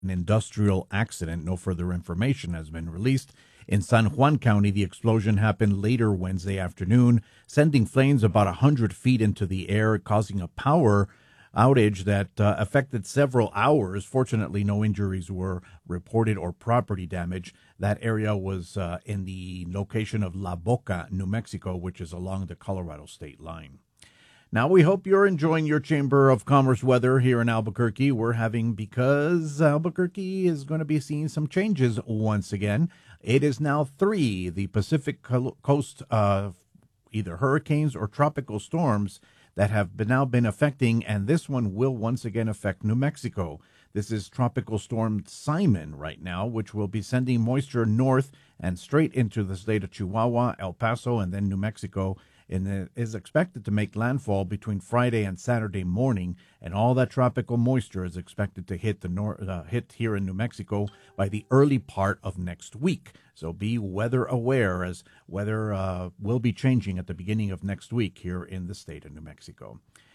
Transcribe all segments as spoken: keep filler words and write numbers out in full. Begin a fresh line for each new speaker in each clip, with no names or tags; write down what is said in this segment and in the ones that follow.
an industrial accident. No further information has been released. In San Juan County, the explosion happened later Wednesday afternoon, sending flames about one hundred feet into the air, causing a power outage that uh, affected several hours. Fortunately, no injuries were reported or property damage. That area was uh, in the location of La Boca, New Mexico, which is along the Colorado state line. Now, we hope you're enjoying your Chamber of Commerce weather here in Albuquerque. We're having, because Albuquerque is going to be seeing some changes once again. It is now three, the Pacific Coast, uh, either hurricanes or tropical storms that have been now been affecting, and this one will once again affect New Mexico. This is Tropical Storm Simon right now, which will be sending moisture north and straight into the state of Chihuahua, El Paso, and then New Mexico, and it is expected to make landfall between Friday and Saturday morning, and all that tropical moisture is expected to hit the nor- uh, hit here in New Mexico by the early part of next week. So be weather aware, as weather uh, will be changing at the beginning of next week here in the state of New Mexico.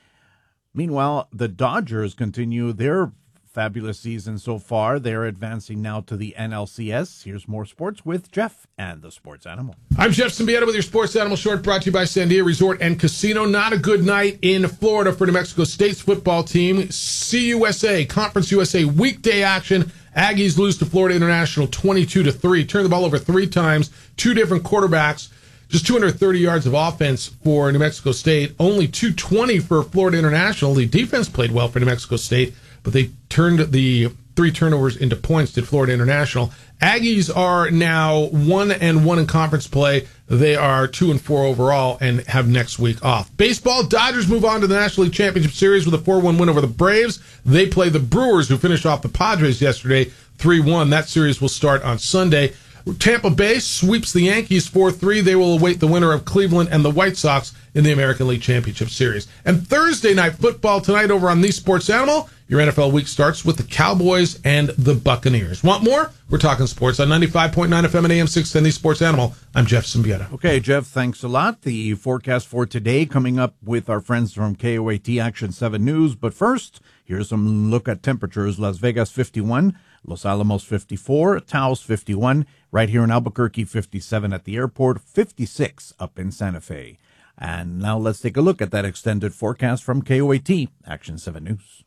Meanwhile, the Dodgers continue their fabulous season so far. They're advancing now to the N L C S. Here's more sports with Jeff and the Sports Animal.
I'm Jeff Symbieta with your Sports Animal Short, brought to you by Sandia Resort and Casino. Not a good night in Florida for New Mexico State's football team. C U S A, Conference U S A weekday action. Aggies lose to Florida International twenty-two to three. Turn the ball over three times, two different quarterbacks. Just two hundred thirty yards of offense for New Mexico State. Only two twenty for Florida International. The defense played well for New Mexico State, but they turned the three turnovers into points, did Florida International. Aggies are now one and one in conference play. They are two and four overall and have next week off. Baseball, Dodgers move on to the National League Championship Series with a four one win over the Braves. They play the Brewers, who finished off the Padres yesterday three one. That series will start on Sunday. Tampa Bay sweeps the Yankees four three. They will await the winner of Cleveland and the White Sox in the American League Championship Series. And Thursday night football tonight over on The Sports Animal. Your N F L week starts with the Cowboys and the Buccaneers. Want more? We're talking sports on ninety-five point nine F M and A M six ten, The Sports Animal. I'm Jeff Symbieta.
Okay, Jeff, thanks a lot. The forecast for today coming up with our friends from K O A T Action seven News. But first, here's some look at temperatures. Las Vegas fifty-one, Los Alamos fifty-four, Taos fifty-one, right here in Albuquerque fifty-seven at the airport, fifty-six up in Santa Fe. And now let's take a look at that extended forecast from K O A T Action seven News.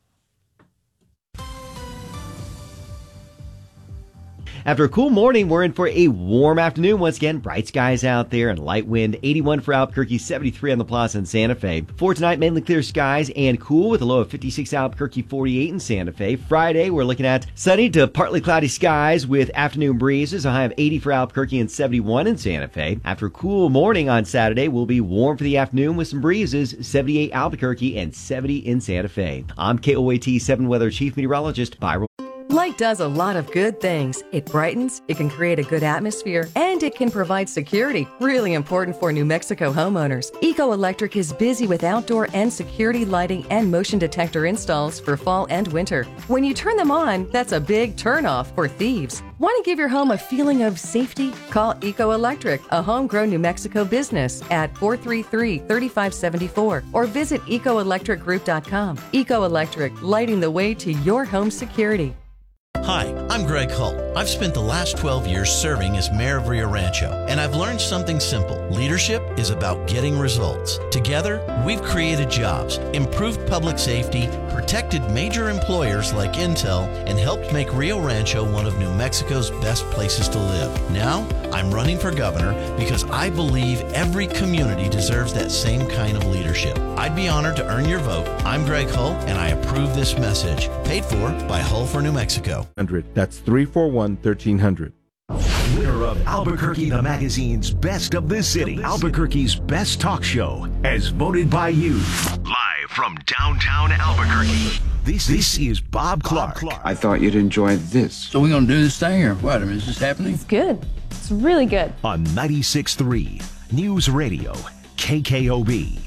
After a cool morning, we're in for a warm afternoon. Once again, bright skies out there and light wind. eighty-one for Albuquerque, seventy-three on the Plaza in Santa Fe. For tonight, mainly clear skies and cool with a low of fifty-six Albuquerque, forty-eight in Santa Fe. Friday, we're looking at sunny to partly cloudy skies with afternoon breezes. A high of eighty for Albuquerque and seventy-one in Santa Fe. After a cool morning on Saturday, we'll be warm for the afternoon with some breezes. seventy-eight Albuquerque and seventy in Santa Fe. I'm K O A T seven Weather Chief Meteorologist Byron.
Light does a lot of good things. It brightens, it can create a good atmosphere, and it can provide security. Really important for New Mexico homeowners. Eco Electric is busy with outdoor and security lighting and motion detector installs for fall and winter. When you turn them on, that's a big turnoff for thieves. Want to give your home a feeling of safety? Call Eco Electric, a homegrown New Mexico business, at four three three, three five seven four or visit eco electric group dot com. Eco Electric, lighting the way to your home security.
Hi, I'm Greg Hull. I've spent the last twelve years serving as mayor of Rio Rancho, and I've learned something simple. Leadership is about getting results. Together, we've created jobs, improved public safety, protected major employers like Intel, and helped make Rio Rancho one of New Mexico's best places to live. Now, I'm running for governor because I believe every community deserves that same kind of leadership. I'd be honored to earn your vote. I'm Greg Hull, and I approve this message. Paid for by Hull for New Mexico.
That's three four one, one three hundred.
Winner of Albuquerque the Magazine's Best of the City, Albuquerque's Best Talk Show, as voted by you. Live from downtown Albuquerque, this, this is Bob Clark.
I thought you'd enjoy this.
So we're going to do this thing, or what? I mean, is this happening?
It's good. It's really good.
On ninety-six point three News Radio, K K O B.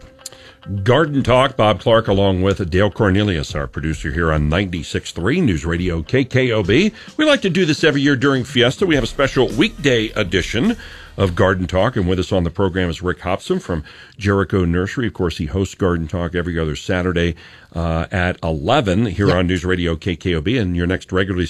Garden Talk, Bob Clark along with Dale Cornelius, our producer here on ninety-six point three News Radio K K O B. We like to do this every year during Fiesta. We have a special weekday edition of Garden Talk. And with us on the program is Rick Hobson from Jericho Nursery. Of course, he hosts Garden Talk every other Saturday uh, at eleven here yep. on News Radio K K O B. And your next regularly